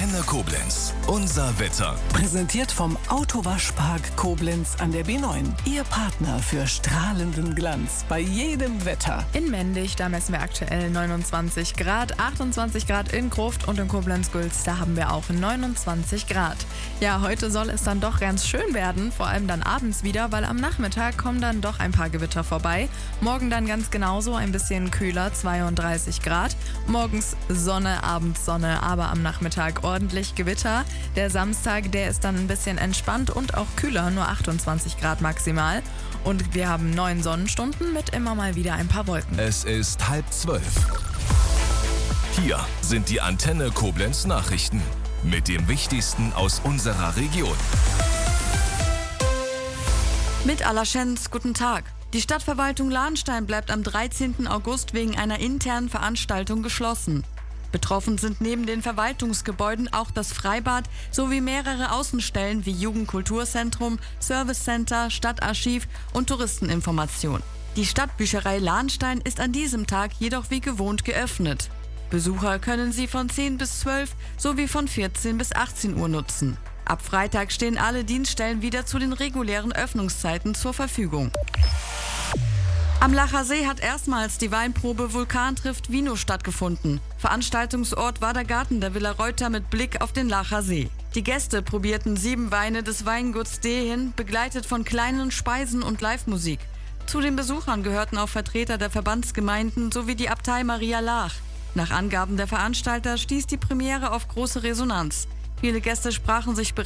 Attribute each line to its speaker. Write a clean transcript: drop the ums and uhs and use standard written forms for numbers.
Speaker 1: Antenne Koblenz. Unser Wetter.
Speaker 2: Präsentiert vom Autowaschpark Koblenz an der B9. Ihr Partner für strahlenden Glanz bei jedem Wetter.
Speaker 3: In Mendig, da messen wir aktuell 29 Grad, 28 Grad in Gruft und in Koblenz-Gülz, da haben wir auch 29 Grad. Ja, heute soll es dann doch ganz schön werden, vor allem dann abends wieder, weil am Nachmittag kommen dann doch ein paar Gewitter vorbei. Morgen dann ganz genauso, ein bisschen kühler, 32 Grad. Morgens Sonne, abends Sonne, aber am Nachmittag ordentlich Gewitter. Der Samstag, der ist dann ein bisschen entspannt und auch kühler, nur 28 Grad maximal. Und wir haben 9 Sonnenstunden mit immer mal wieder ein paar Wolken.
Speaker 1: Es ist 11:30. Hier sind die Antenne Koblenz Nachrichten mit dem Wichtigsten aus unserer Region.
Speaker 4: Mit Alaschenz, guten Tag. Die Stadtverwaltung Lahnstein bleibt am 13. August wegen einer internen Veranstaltung geschlossen. Betroffen sind neben den Verwaltungsgebäuden auch das Freibad sowie mehrere Außenstellen wie Jugendkulturzentrum, Servicecenter, Stadtarchiv und Touristeninformation. Die Stadtbücherei Lahnstein ist an diesem Tag jedoch wie gewohnt geöffnet. Besucher können sie von 10 bis 12 sowie von 14 bis 18 Uhr nutzen. Ab Freitag stehen alle Dienststellen wieder zu den regulären Öffnungszeiten zur Verfügung. Am Lacher See hat erstmals die Weinprobe Vulkan trifft Vino stattgefunden. Veranstaltungsort war der Garten der Villa Reuter mit Blick auf den Lacher See. Die Gäste probierten 7 Weine des Weinguts Dehen, begleitet von kleinen Speisen und Live-Musik. Zu den Besuchern gehörten auch Vertreter der Verbandsgemeinden sowie die Abtei Maria Laach. Nach Angaben der Veranstalter stieß die Premiere auf große Resonanz. Viele Gäste sprachen sich